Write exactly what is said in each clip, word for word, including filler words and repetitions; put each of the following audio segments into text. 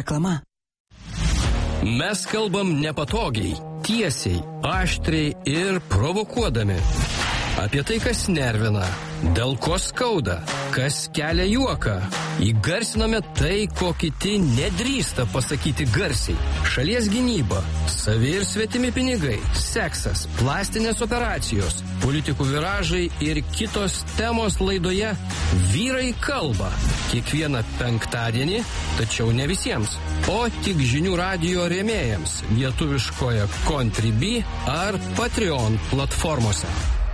Reklama. Mes kalbam nepatogiai, tiesiai, aštriai ir provokuodami. Apie tai, kas nervina, dėl ko skauda, kas kelia juoką. Įgarsiname tai, ko kiti nedrįsta pasakyti garsiai. Šalies gynyba, savi ir svetimi pinigai, seksas, plastinės operacijos, politikų viražai ir kitos temos laidoje Vyrai kalba. Kiekvieną penktadienį, tačiau ne visiems, o tik žinių radijo rėmėjams lietuviškoje Contribui ar Patreon platformose.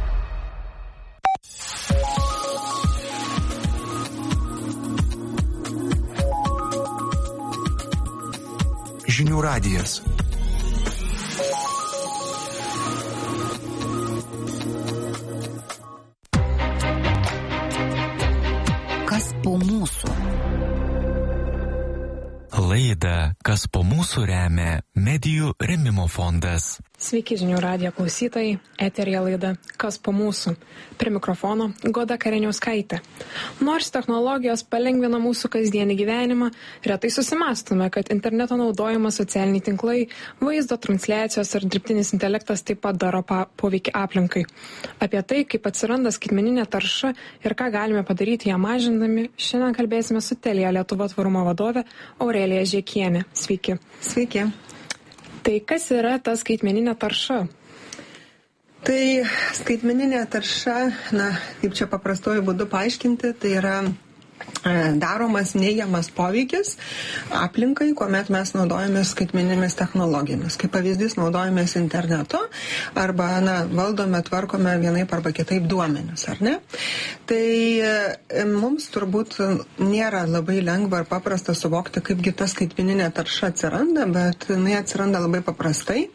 Žinių radijas. Kas po mūsų? Laidą Kas po mūsų remia Medijų rėmimo fondas. Sveiki žinių radijo klausytojai, eteryje laida Kas po mūsų. Prie mikrofono Goda Kareniauskaitė. Nors technologijos palengvina mūsų kasdienį gyvenimą, retai susimąstome, kad interneto naudojimas, socialiniai tinklai, vaizdo transliacijos ir dirbtinis intelektas taip pat daro poveikį aplinkai. Apie tai, kaip atsiranda skaitmeninė tarša ir ką galime padaryti ją mažindami, šiandien kalbėsime su Telia Lietuva tvarumo vadove Aurelija Žiekienė. Sveiki. Sveiki. Tai kas yra ta skaitmeninė tarša? Tai skaitmeninė tarša, na, kaip čia paprastuoju būdu paaiškinti, tai yra e, daromas neigiamas poveikis aplinkai, kuomet mes naudojamės skaitmeninėmis technologijomis. Kaip pavyzdys, naudojamės interneto arba, na, valdome, tvarkome vienaip arba kitaip duomenis, ar ne? Tai e, mums turbūt nėra labai lengva ir paprasta suvokti, kaipgi ta skaitmeninė tarša atsiranda, bet jinai atsiranda labai paprastai.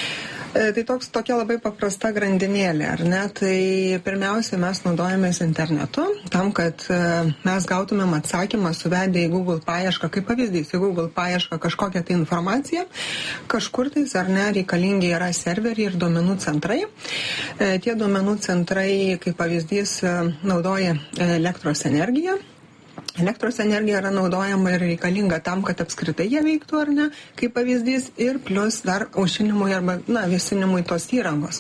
Tai toks, tokia labai paprasta grandinėlė, ar ne? Tai pirmiausia, mes naudojamės internetu tam, kad mes gautumėm atsakymą suvedę į Google paiešką, kaip pavyzdys, į Google paiešką kažkokią tai informaciją, kažkur tais, ar ne, reikalingi yra serveriai ir duomenų centrai. Tie duomenų centrai, kaip pavyzdys, naudoja elektros energiją. Elektros energija yra naudojama ir reikalinga tam, kad apskritai jie veiktų, ar ne, kaip pavyzdys, ir plus dar aušinimui arba, na, vėsinimui tos įrangos.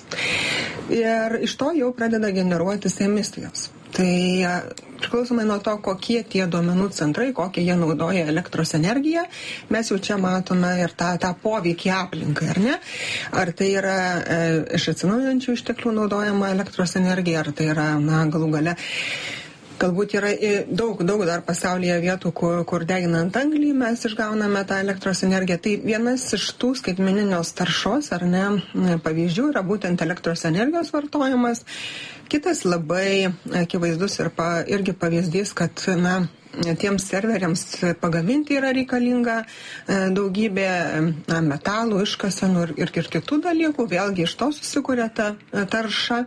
Ir iš to jau pradeda generuotis emisijos. Tai priklausomai nuo to, kokie tie duomenų centrai, kokie jie naudoja elektros energiją, mes jau čia matome ir tą, tą poveikį aplinkai, ar ne? Ar tai yra e, iš atsinaujinančių išteklių naudojama elektros energija, ar tai yra, na, galų gale. Galbūt yra daug, daug dar pasaulyje vietų, kur, kur deginant anglį mes išgauname tą elektros energiją. Tai vienas iš tų skaitmeninios taršos, ar ne, pavyzdžių yra būtent elektros energijos vartojimas. Kitas labai akivaizdus ir pa, irgi pavyzdys, kad, na, tiems serveriams pagaminti yra reikalinga daugybė, na, metalų, iškasenų ir, ir, ir kitų dalykų. Vėlgi iš to susikuria ta tarša.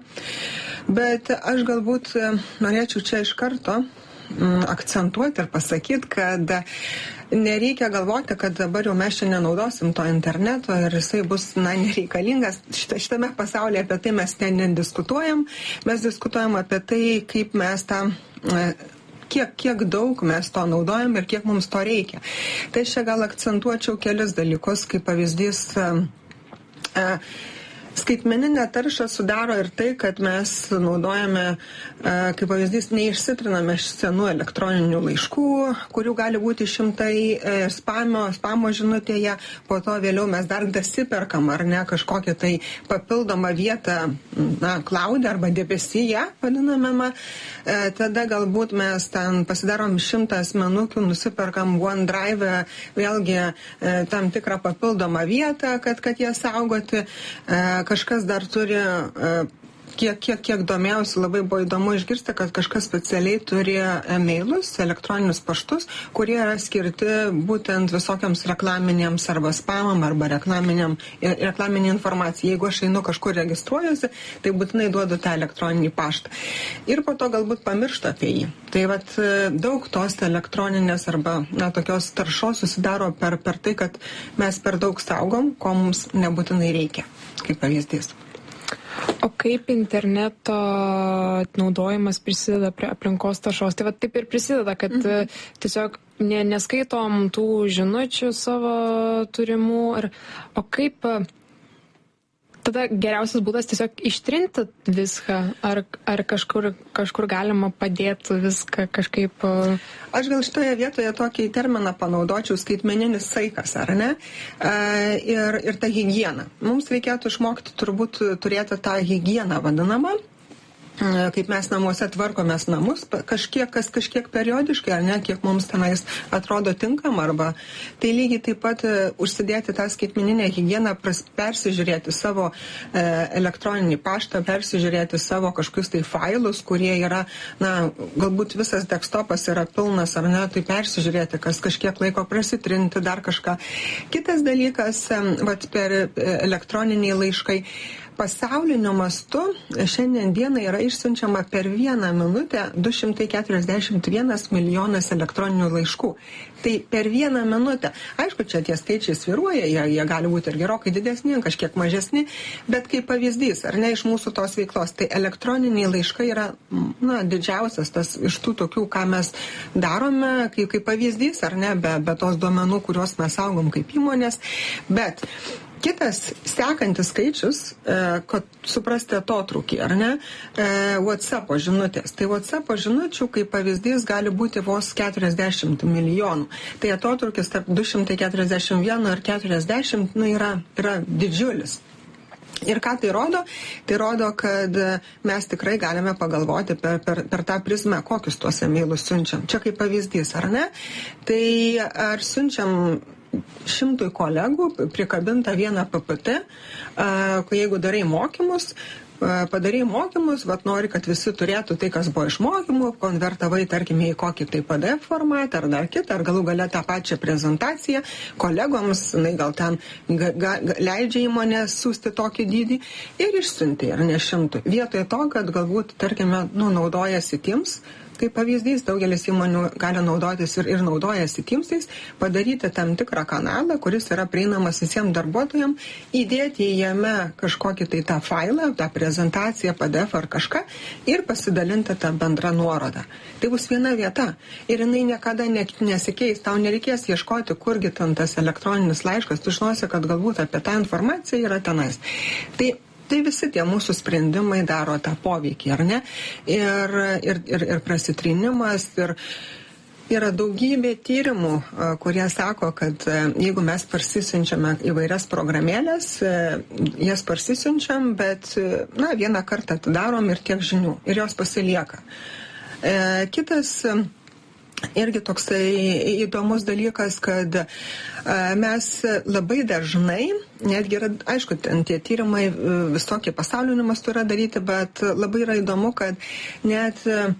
Bet aš galbūt norėčiau čia iš karto akcentuoti ir pasakyti, kad nereikia galvoti, kad dabar jau mes čia nenaudosim to interneto ir jisai bus, na, nereikalingas. Šita, šitame pasaulyje apie tai mes ten nediskutuojam. Mes diskutuojam apie tai, kaip mes tą, kiek, kiek daug mes to naudojam ir kiek mums to reikia. Tai čia gal akcentuočiau kelis dalykus, kaip pavyzdys. Skaitmeninę taršą sudaro ir tai, kad mes naudojame, kaip pavyzdys, neišsitriname senų elektroninių laiškų, kurių gali būti šimtai spamo, spamo žinutėje, po to vėliau mes dar dasiperkam, ar ne, kažkokią tai papildomą vietą, na, cloud arba debesyje, vadinamama, tada galbūt mes ten pasidarom šimtą asmenukių, nusiperkam OneDrive, vėlgi tam tikrą papildomą vietą, kad, kad ją saugoti. Kažkas dar turi, kiek, kiek, kiek domėjausi, labai buvo įdomu išgirsti, kad kažkas specialiai turi e-mailus, elektroninius paštus, kurie yra skirti būtent visokiams reklaminėms arba spamam arba reklaminė informacija. Jeigu aš einu kažkur registruojuosi, tai būtinai duodu tą elektroninį paštą. Ir po to galbūt pamirštu apie jį. Tai vat daug tos elektroninės arba, na, tokios taršos susidaro per, per tai, kad mes per daug saugom, ko mums nebūtinai reikia, kaip pavyzdys. O kaip interneto naudojimas prisideda prie aplinkos taršos? Tai va taip ir prisideda, kad mhm. tiesiog ne, neskaitom tų žinučių savo turimų. Ir, o kaip tada geriausias būdas tiesiog ištrinti viską? Ar, ar kažkur, kažkur galima padėti viską kažkaip? Aš gal šitoje vietoje tokį terminą panaudočiau, skaitmeninis saikas, ar ne? Ir, ir ta higiena. Mums reikėtų išmokti turbūt turėti tą higieną vadinamą, kaip mes namuose tvarkomės namus, kažkiek, kas kažkiek periodiškai, ar ne, kiek mums tenais atrodo tinkama, arba tai lygiai taip pat užsidėti tą skaitmeninę higieną, persižiūrėti savo e, elektroninį paštą, persižiūrėti savo kažkokius tai failus, kurie yra, na, galbūt visas desktopas yra pilnas, ar ne, tai persižiūrėti, kas kažkiek laiko prasitrinti, dar kažką. Kitas dalykas, vat, per elektroniniai laiškai. Pasauliniu mastu šiandien dieną yra išsiunčiama per vieną minutę du šimtai keturiasdešimt vienas milijonas elektroninių laiškų. Tai per vieną minutę. Aišku, čia tie skaičiai svyruoja, jie, jie gali būti ir gerokai didesni, kažkiek mažesni, bet kaip pavyzdys, ar ne, iš mūsų tos veiklos, tai elektroniniai laiškai yra, na, didžiausias tas iš tų tokių, ką mes darome, kaip, kaip pavyzdys, ar ne, be, be tos duomenų, kuriuos mes saugom kaip įmonės, bet kitas sekantis skaičius, e, kad suprasti atotrūkį, ar ne, e, WhatsApp'o žinutės. Tai WhatsApp'o žinučių, kaip pavyzdys, gali būti vos keturiasdešimt milijonų. Tai atotrūkis tarp du šimtai keturiasdešimt vienas ir keturiasdešimt, nu, yra, yra didžiulis. Ir ką tai rodo? Tai rodo, kad mes tikrai galime pagalvoti per, per, per tą prizmę, kokius tuos emailus siunčiam. Čia kaip pavyzdys, ar ne? Tai ar siunčiam šimtui kolegų prikabinta vieną P P T, jeigu darai mokymus, padarai mokymus, vat nori, kad visi turėtų tai, kas buvo iš mokymų, konvertavai, tarkime, į kokį tai P D F formatą ar dar kitą, ar galų gale tą pačią prezentaciją kolegoms, na, gal ten ga, ga, leidžia įmonė siūsti tokį dydį ir išsiunti, ar ne šimtui. Vietoje to, kad galbūt, tarkime, nu, naudojasi Teams, kaip pavyzdys, daugelis įmonių gali naudotis ir, ir naudojasi Teamsais, padaryti tam tikrą kanalą, kuris yra prieinamas visiems darbuotojams, įdėti į jame kažkokį tai tą failą, tą prezentaciją, P D F ar kažką ir pasidalinti tą bendrą nuorodą. Tai bus viena vieta ir jinai niekada ne, nesikeis, tau nereikės ieškoti, kurgi ten tas elektroninis laiškas, tu žinosi, kad galbūt apie tą informaciją yra tenais. Tai Tai visi tie mūsų sprendimai daro tą poveikį, ar ne? Ir, ir, ir, ir prasitrinimas, ir yra daugybė tyrimų, kurie sako, kad jeigu mes parsisiunčiame įvairias programėlės, jas parsisiunčiam, bet, na, vieną kartą atidarom ir tiek žinių, ir jos pasilieka. Kitas irgi toksai įdomus dalykas, kad mes labai dažnai, netgi yra, aišku, tie tyrimai visokie pasauliniu mastu yra daryti, bet labai yra įdomu, kad net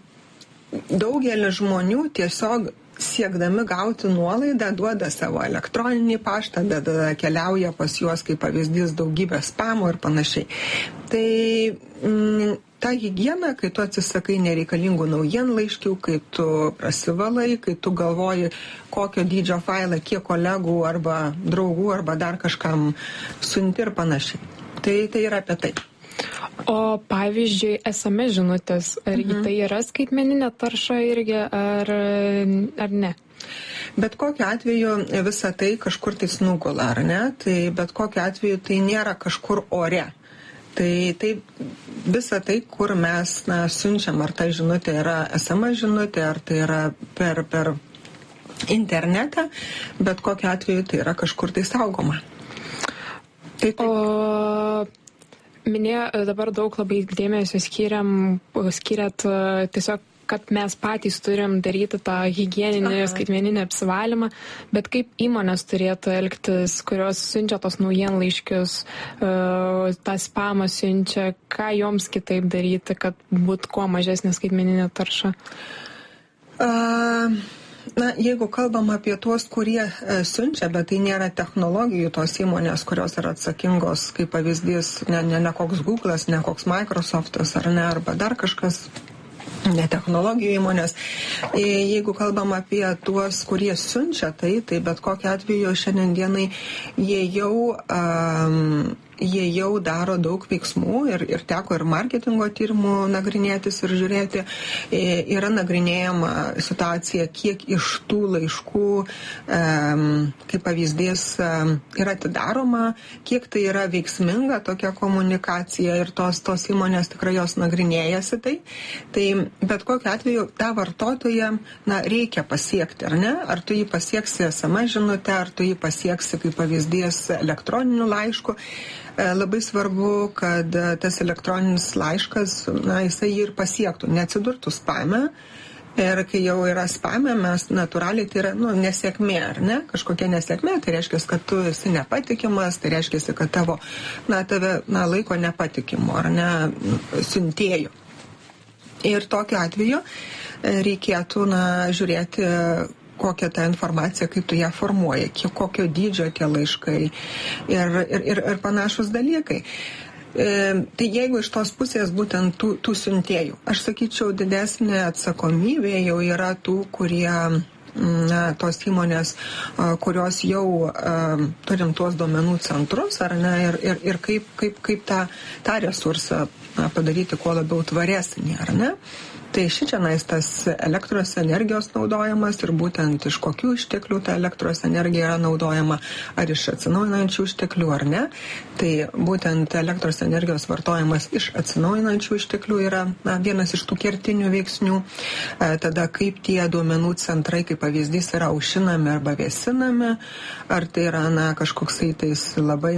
daugelis žmonių tiesiog siekdami gauti nuolaidą duoda savo elektroninį paštą, bet keliauja pas juos kaip pavyzdys daugybė spamo ir panašiai. Tai mm, ta higiena, kai tu atsisakai nereikalingų naujienlaiškių, kai tu prasivalai, kai tu galvoji, kokio dydžio failą, kiek kolegų arba draugų arba dar kažkam siunti ir panašiai. Tai, tai yra apie tai. O pavyzdžiui, S M S žinutės, ar mhm. tai yra skaitmeninė tarša irgi, ar, ar ne? Bet kokiu atveju visa tai kažkur tai nugula, ar ne? Tai bet kokiu atveju tai nėra kažkur ore. Tai, tai visa tai, kur mes na, siunčiam, ar ta žinutė yra S M S žinutė, ar tai yra per, per internetą, bet kokiu atveju tai yra kažkur tai saugoma. Tai, tai... O... Minėjo, dabar daug labai dėmesio skiriam, skiriat tiesiog, kad mes patys turim daryti tą higieninį ir skaitmeninį apsivalymą, bet kaip įmonės turėtų elgtis, kurios siunčia tos naujienlaiškius, tą spamą siunčia, ką joms kitaip daryti, kad būtų kuo mažesnė skaitmeninė tarša? Uh... Na, jeigu kalbam apie tuos, kurie e, siunčia, bet tai nėra technologijų tos įmonės, kurios yra atsakingos, kaip pavyzdys, ne, ne, ne koks Google'as, ne koks Microsoft'as ar ne, arba dar kažkas, ne technologijų įmonės. E, jeigu kalbam apie tuos, kurie siunčia, tai, tai bet kokiu atveju šiandien dienai jie jau um, jie jau daro daug veiksmų ir, ir teko ir marketingo tyrimų nagrinėtis ir žiūrėti. E, yra nagrinėjama situacija, kiek iš tų laiškų, e, kaip pavyzdys, e, yra atidaroma, kiek tai yra veiksminga tokia komunikacija ir tos, tos įmonės tikrai jos nagrinėjasi. Tai, tai bet kokiu atveju tą vartotoją na, reikia pasiekti, ar ne? Ar tu jį pasieksi es em es žinute, ar tu jį pasieksi, kaip pavyzdys, elektroniniu laišku. Labai svarbu, kad tas elektroninis laiškas, na, jisai jį ir pasiektų, neatsidurtų spame. Ir kai jau yra spame, mes natūraliai tai yra, nu, nesėkmė, ar ne? Kažkokia nesėkmė, tai reiškia, kad tu esi nepatikimas, tai reiškia, kad tavo, na, tave, na, laiko nepatikimu, ar ne, siuntėjų. Ir tokiu atveju reikėtų, na, žiūrėti, kokią tą informaciją, kaip tu ją formuoji, kiek, kokio dydžio tie laiškai ir, ir, ir, ir panašus dalykai. E, tai jeigu iš tos pusės būtent tų, tų siuntėjų, aš sakyčiau, didesnė atsakomybė jau yra tų, kurie, na, tos įmonės, kurios jau um, turim tuos duomenų centrus, ar ne, ir, ir, ir kaip, kaip, kaip tą, tą resursą na, padaryti kuo labiau tvaresnį, ar ne. Tai šičianais tas elektros energijos naudojimas ir būtent iš kokių išteklių ta elektros energija yra naudojama, ar iš atsinaujinančių išteklių ar ne. Tai būtent elektros energijos vartojimas iš atsinaujinančių išteklių yra na, vienas iš tų kertinių veiksnių. E, tada kaip tie duomenų centrai, kaip pavyzdys, yra aušinami arba vėsinami, ar tai yra na, kažkoksai tais labai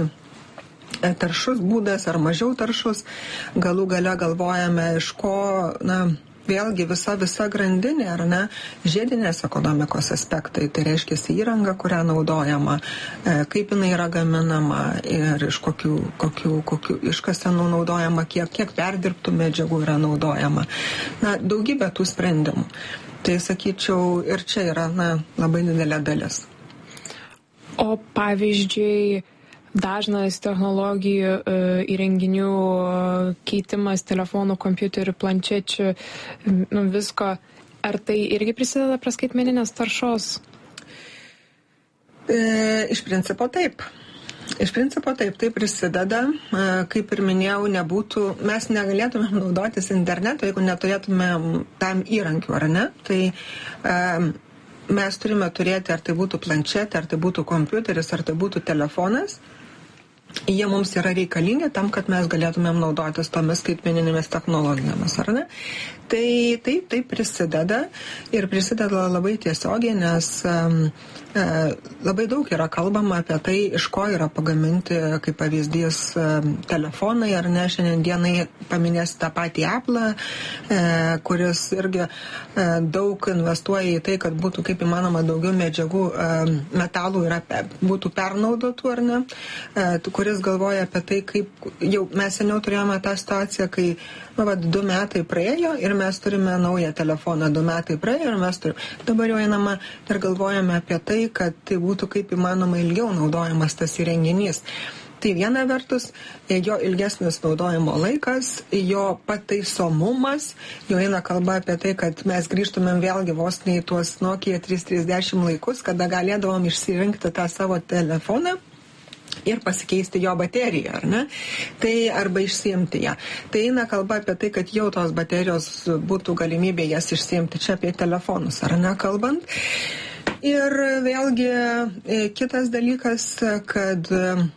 taršus būdas ar mažiau taršus. Galų gale galvojame, iš ko, na, vėlgi visa, visa grandinė, ar ne, žiedinės ekonomikos aspektai, tai reiškia įranga, kurią naudojama, kaip jinai yra gaminama ir iš kokių, kokių, kokių iškasenų naudojama, kiek, kiek perdirbtų medžiagų yra naudojama. Na, daugybė tų sprendimų. Tai sakyčiau, ir čia yra, na, labai didelė dalis. O pavyzdžiui, dažnas technologijų įrenginių keitimas, telefonų, kompiuterių, planšečių, nu, visko. Ar tai irgi prisideda prie skaitmeninės taršos? E, iš principo taip. Iš principo taip, tai prisideda. E, kaip ir minėjau, nebūtų, mes negalėtumėm naudotis internetu, jeigu neturėtumėm tam įrankių, ar ne? Tai e, mes turime turėti, ar tai būtų planšetė, ar tai būtų kompiuteris, ar tai būtų telefonas. Jie mums yra reikalingi tam, kad mes galėtumėm naudotis tomis skaitmeninėmis technologijomis, ar ne? Tai taip, taip prisideda ir prisideda labai tiesiogiai, nes um, e, labai daug yra kalbama apie tai, iš ko yra pagaminti, kaip pavyzdys, um, telefonai, ar ne, šiandien dienai paminės tą patį Apple, e, kuris irgi e, daug investuoja į tai, kad būtų kaip įmanoma daugiau medžiagų, e, metalų yra, būtų pernaudotų, ar ne, e, kuris galvoja apie tai, kaip jau mes seniau turėjome tą situaciją, kai nu, va, du metai praėjo ir mes turime naują telefoną, du metai praėjo ir mes turime. Dabar jau einama ir galvojame apie tai, kad tai būtų kaip įmanoma ilgiau naudojamas tas įrenginys. Tai viena vertus, jo ilgesnis naudojimo laikas, jo pataisomumas, jo eina kalba apie tai, kad mes grįžtumėm vėlgi vos ne į tuos Nokia trys trisdešimt laikus, kada galėdavom išsirinkti tą savo telefoną ir pasikeisti jo bateriją, ar ne? Tai arba išsiimti ją. Tai eina kalba apie tai, kad jau tos baterijos būtų galimybė jas išsiimti, čia apie telefonus, ar ne, kalbant. Ir vėlgi kitas dalykas, kad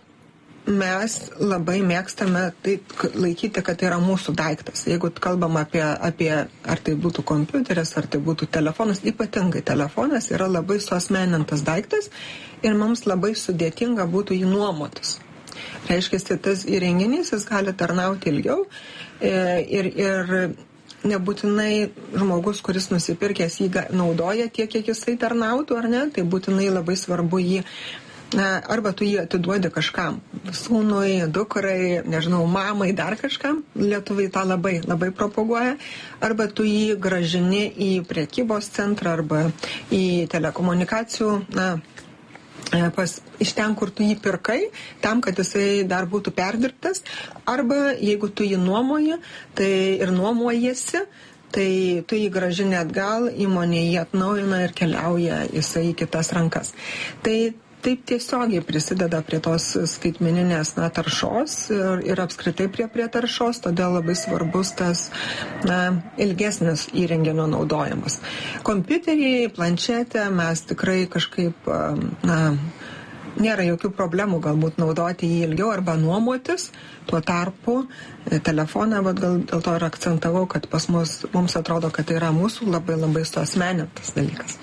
mes labai mėgstame tai laikyti, kad tai yra mūsų daiktas. Jeigu kalbam apie, apie ar tai būtų kompiuteris, ar tai būtų telefonas, ypatingai telefonas yra labai suasmenintas daiktas ir mums labai sudėtinga būtų jį nuomotis. Reiškia, tas įrenginys jis gali tarnauti ilgiau ir, ir nebūtinai žmogus, kuris nusipirkęs jį naudoja tiek, kiek jisai tarnautų, ar ne, tai būtinai labai svarbu jį Na, arba tu jį atiduodi kažkam, sūnui, dukrai, nežinau, mamai, dar kažkam, lietuviai tą labai, labai propaguoja, arba tu jį gražini į prekybos centrą arba į telekomunikacijų, na, pas, iš ten, kur tu jį pirkai, tam, kad jisai dar būtų perdirbtas, arba jeigu tu jį nuomoji, tai ir nuomojasi, tai tu jį gražini atgal, įmonė jį atnaujina ir keliauja jisai į kitas rankas. Tai taip tiesiogiai prisideda prie tos skaitmeninės na, taršos ir, ir apskritai prie, prie taršos, todėl labai svarbus tas na, ilgesnis įrenginio naudojimas. Kompiuteriai, planšetė mes tikrai kažkaip na, nėra jokių problemų galbūt naudoti jį ilgiau arba nuomotis. Tuo tarpu telefoną, bet gal dėl to ir akcentavau, kad pas mus, mums atrodo, kad tai yra mūsų labai labai suasmenintas dalykas.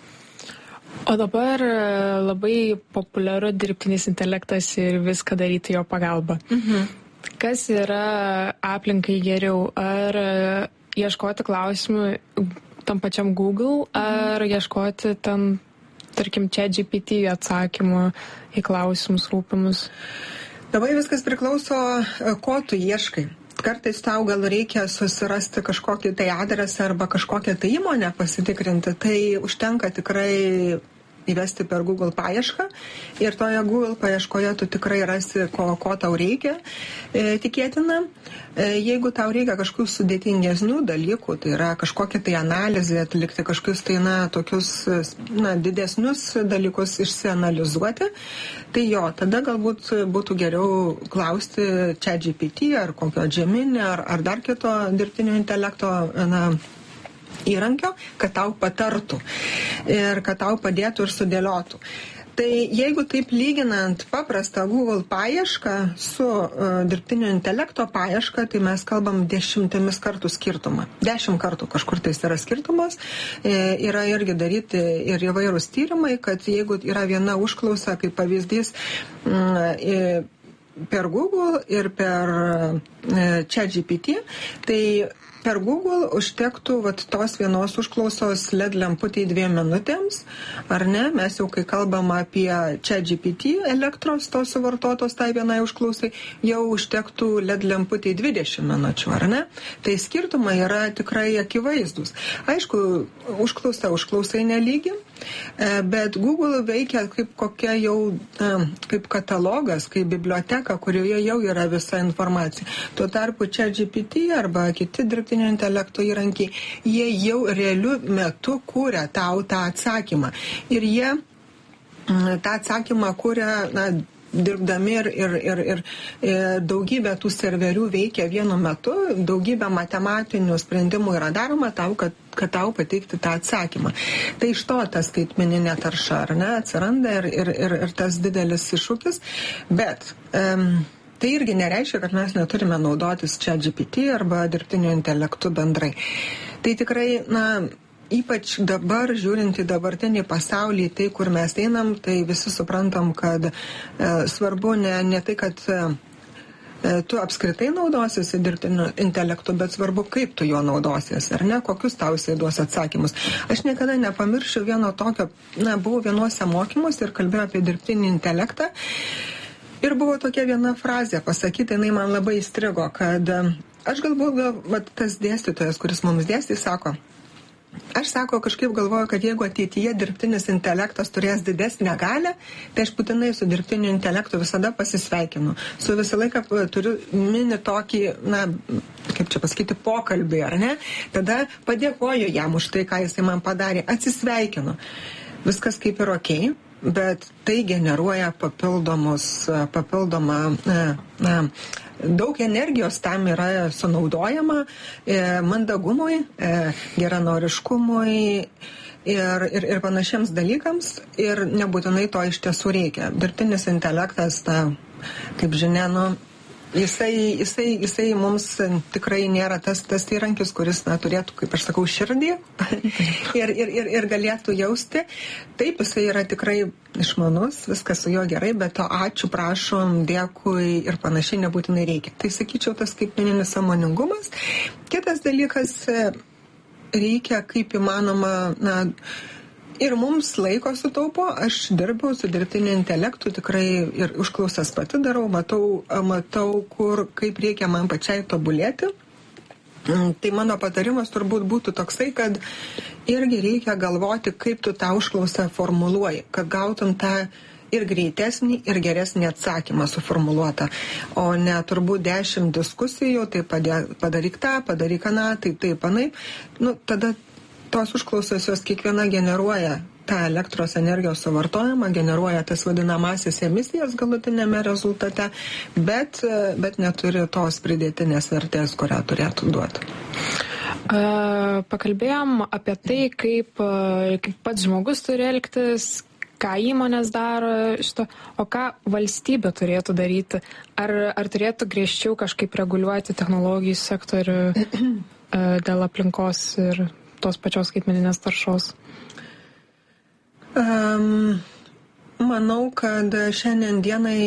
O dabar labai populiaru dirbtinis intelektas ir viską daryti jo pagalba. Mhm. Kas yra aplinkai geriau? Ar ieškoti klausimų tam pačiam Google, ar mhm. ieškoti ten tarkim, ChatGPT atsakymų į klausimus rūpimus? Labai viskas priklauso, ko tu ieškai. Kartais tau gal reikia susirasti kažkokį tai adresą arba kažkokią tai įmonę pasitikrinti, tai užtenka tikrai įvesti per Google paiešką ir toje Google paieškoje tu tikrai rasi, ko, ko tau reikia, e, tikėtina. E, jeigu tau reikia kažkokių sudėtingesnių dalykų, tai yra kažkokia tai analizė, atlikti kažkokius tai, na, tokius, na, didesnius dalykus išsianalizuoti, tai jo, tada galbūt būtų geriau klausti ChatGPT ar kokio Gemini ar, ar dar kito dirbtinio intelekto, na, įrankio, kad tau patartų ir kad tau padėtų ir sudėliotų. Tai jeigu taip lyginant paprastą Google paiešką su uh, dirbtinio intelekto paieška, tai mes kalbam dešimtimis kartų skirtumą. Dešimt kartų kažkur tais yra skirtumas. E, yra irgi daryti ir įvairūs tyrimai, kad jeigu yra viena užklausa, kaip pavyzdys, e, per Google ir per e, ChatGPT, tai per Google užtektų vat, tos vienos užklausos L E D lemputį dviem minutėms, ar ne? Mes jau, kai kalbam apie ChatGPT elektros tos suvartotos tai vienai užklausai, jau užtektų L E D lemputį dvidešimt minučių, ar ne? Tai skirtumai yra tikrai akivaizdus. Aišku, užklausa užklausai nelygi, bet Google veikia kaip kokia jau, kaip katalogas, kaip biblioteka, kurioje jau yra visa informacija. Tuo tarpu ChatGPT arba kiti dirbtinio intelekto įrankiai, jie jau realiu metu kūrė tau tą atsakymą. Ir jie tą atsakymą kūrė, na, dirbdami ir, ir, ir, ir, ir daugybė tų serverių veikia vienu metu, daugybė matematinių sprendimų yra daroma tau, kad, kad tau pateikti tą atsakymą. Tai iš to ta skaitmeninė tarša, ar ne, atsiranda ir, ir, ir, ir tas didelis iššūkis, bet um, tai irgi nereiškia, kad mes neturime naudotis ChatGPT arba dirbtinio intelektu bendrai. Tai tikrai, na, ypač dabar, žiūrint į dabartinį pasaulį, tai kur mes einam, tai visi suprantam, kad e, svarbu ne, ne tai, kad e, tu apskritai naudosiesi dirbtiniu intelektu, bet svarbu, kaip tu jo naudosiesi, ar ne, kokius tau jisai duos atsakymus. Aš niekada nepamiršiu vieno tokio, na, buvau vienuose mokymuose ir kalbėjau apie dirbtinį intelektą. Ir buvo tokia viena frazė pasakyta, jinai man labai įstrigo, kad aš galbūt, va, tas dėstytojas, kuris mums dėstė, sako, aš sako, kažkaip galvoju, kad jeigu ateityje dirbtinis intelektas turės didesnę galią, tai aš būtinai su dirbtiniu intelektu visada pasisveikinu. Su visą laiką turiu mini tokį, na, kaip čia pasakyti, pokalbį, ar ne? Tada padėkoju jam už tai, ką jisai man padarė, atsisveikinu. Viskas kaip ir okei. Bet tai generuoja papildomus, papildomą, na, daug energijos tam yra sunaudojama e, mandagumui, e, geranoriškumui ir, ir, ir panašiems dalykams ir nebūtinai to iš tiesų reikia. Dirbtinis intelektas, na, kaip žinia, nu, Jisai, jisai, jisai mums tikrai nėra tas, tas įrankis, kuris, na, turėtų, kaip aš sakau, širdį ir, ir, ir, ir galėtų jausti. Taip, jisai yra tikrai išmanus, viskas su juo gerai, bet to ačiū, prašom, dėkui ir panašiai nebūtinai reikia. Tai sakyčiau, tas skaitmeninis sąmoningumas. Kitas dalykas, reikia kaip įmanoma, na, ir mums laiko sutaupo, aš dirbu su dirbtiniu intelektu, tikrai ir užklausas pati darau, matau, matau kur, kaip reikia man pačiai tobulėti. Tai mano patarimas turbūt būtų toksai, kad irgi reikia galvoti, kaip tu tą užklausą formuluoji, kad gautum tą ir greitesnį, ir geresnį atsakymą suformuluotą, o ne turbūt dešimt diskusijų, tai padė, padaryk tą, padaryk aną, tai taip, anaip. Nu, tada tos užklausos jos kiekviena generuoja tą elektros energijos suvartojimą, generuoja tas vadinamasis emisijas galutinėme rezultate, bet, bet neturi tos pridėtinės vertės, kurią turėtų duoti. Pakalbėjom apie tai, kaip, kaip pats žmogus turi elgtis, ką įmonės daro šito, o ką valstybė turėtų daryti. Ar, ar turėtų griežčiau kažkaip reguliuoti technologijų sektorių dėl aplinkos ir tos pačios skaitmeninės taršos? Um, manau, kad šiandien dienai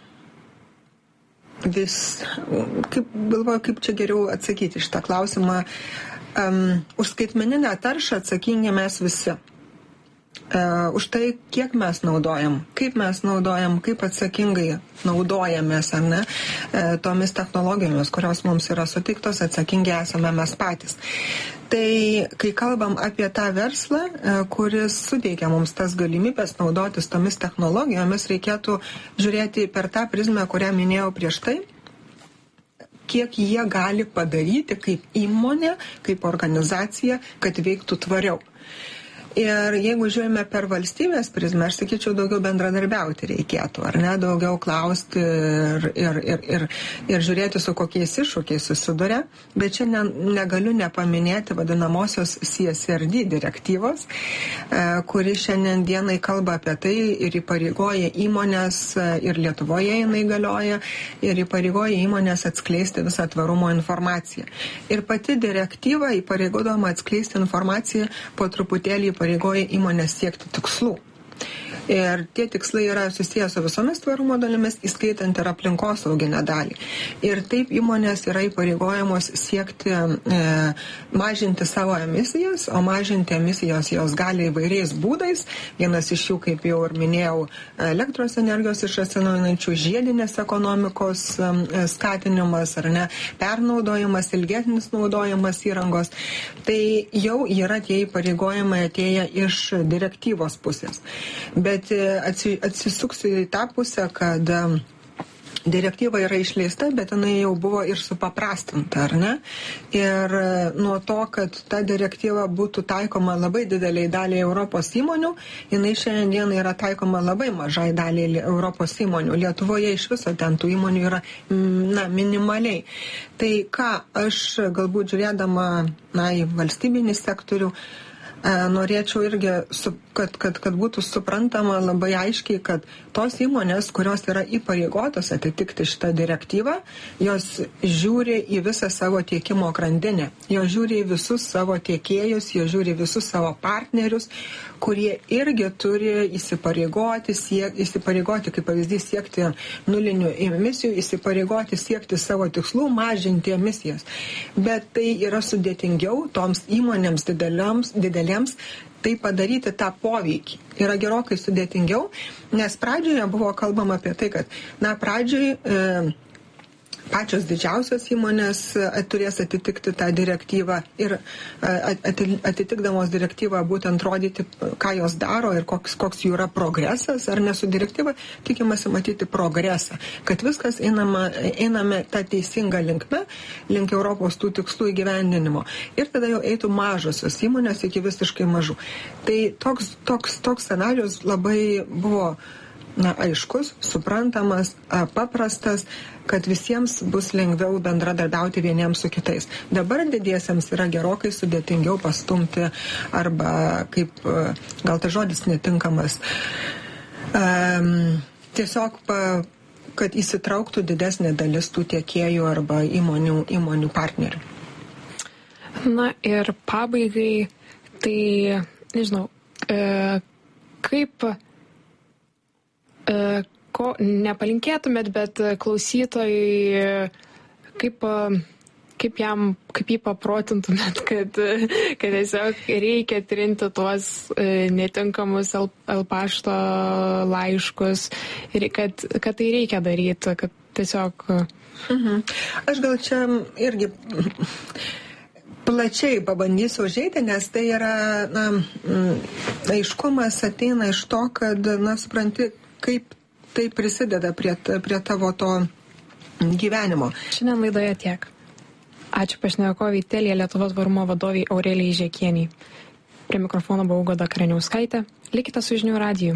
vis, kaip, galvoju, kaip čia geriau atsakyti šitą klausimą. Um, už skaitmeninę taršą atsakingi mes visi. Uh, už tai, kiek mes naudojam, kaip mes naudojam, kaip atsakingai naudojamės, ar ne, uh, tomis technologijomis, kurios mums yra suteiktos, atsakingi esame mes patys. Tai, kai kalbam apie tą verslą, uh, kuris suteikia mums tas galimybės naudotis tomis technologijomis, reikėtų žiūrėti per tą prizmę, kurią minėjau prieš tai, kiek jie gali padaryti kaip įmonė, kaip organizacija, kad veiktų tvariau. Ir jeigu žiūrime per valstybės prizmę, aš sakyčiau, daugiau bendradarbiauti reikėtų, ar ne, daugiau klausti ir, ir, ir, ir, ir žiūrėti, su kokiais iššūkiais susiduria. Bet čia ne, negaliu nepaminėti vadinamosios C S R D direktyvos, kuri šiandien dienai kalba apie tai ir įpareigoja įmonės, ir Lietuvoje jinai galioja, ir įpareigoja įmonės atskleisti visą tvarumo informaciją. Ir pati direktyva įpareigodama atskleisti informaciją po truputėlį pareigoja įmonės siekti tikslų. Ir tie tikslai yra susijęs su visomis tvarumo dalimis, įskaitant ir aplinkosauginę dalį. Ir taip įmonės yra įpareigojamos siekti e, mažinti savo emisijas, o mažinti emisijas jos gali įvairiais būdais. Vienas iš jų, kaip jau ir minėjau, elektros energijos iš atsinaujinančių, žiedinės ekonomikos e, skatinimas, ar ne, pernaudojimas, ilgesnis naudojimas įrangos. Tai jau yra tie įpareigojimai atėję iš direktyvos pusės. Bet atsisuksiu į tą pusę, kad direktyva yra išleista, bet jinai jau buvo ir supaprastinta, ar ne? Ir nuo to, kad ta direktyva būtų taikoma labai dideliai daliai Europos įmonių, jinai šiandien yra taikoma labai mažai daliai Europos įmonių. Lietuvoje iš viso ten tų įmonių yra na, minimaliai. Tai ką aš galbūt žiūrėdama na, į valstybinį sektorių, norėčiau irgi, kad, kad, kad būtų suprantama labai aiškiai, kad tos įmonės, kurios yra įpareigotos atitikti šitą direktyvą, jos žiūri į visą savo tiekimo grandinę. Jos žiūri į visus savo tiekėjus, jos žiūri į visus savo partnerius, kurie irgi turi įsipareigoti, siek, įsipareigoti kaip pavyzdys, siekti nulinių emisijų, įsipareigoti siekti savo tikslų, mažinti emisijas. Bet tai yra sudėtingiau toms įmonėms didelėms, didelėms tai padaryti tą poveikį. Yra gerokai sudėtingiau, nes pradžioje buvo kalbama apie tai, kad na, pradžioj e, pačios didžiausios įmonės turės atitikti tą direktyvą ir atitikdamos direktyvą būtent rodyti, ką jos daro ir koks, koks jų yra progresas, ar ne su direktyva, tikimasi matyti progresą, kad viskas einama, einame tą teisingą linkme, link Europos tų tikslų įgyvendinimo. Ir tada jau eitų mažosios įmonės iki visiškai mažų. Tai toks, toks, toks scenarius labai buvo na, aiškus, suprantamas, paprastas, kad visiems bus lengviau bendradarbiauti vieniems su kitais. Dabar didiesiems yra gerokai sudėtingiau pastumti arba, kaip, gal tai žodis netinkamas, um, tiesiog, pa, kad įsitrauktų didesnė dalis tų tiekėjų arba įmonių, įmonių partnerių. Na ir pabaigai, tai, nežinau, e, kaip ko nepalinkėtumėt, bet klausytojai, kaip, kaip, jam, kaip jį paprotintumėt, kad, kad tiesiog reikia trinti tuos netinkamus L-pašto laiškus ir kad, kad tai reikia daryti, kad tiesiog... Mhm. Aš gal čia irgi... plačiai pabandysiu užeiti, nes tai yra, na, aiškumas ateina iš to, kad, na, supranti, kaip tai prisideda prie, prie tavo to gyvenimo. Šiandien laidoje tiek. Ačiū pašnekovei Telia Lietuvos tvarumo vadoviai Aurelijai Žekienei. Prie mikrofono buvau Goda Kareniauskaitė. Likite su žinių radiju.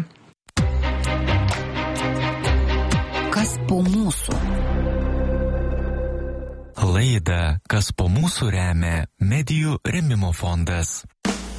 Kas po mūsų? Laidą Kas po mūsų remia Medijų rėmimo fondas.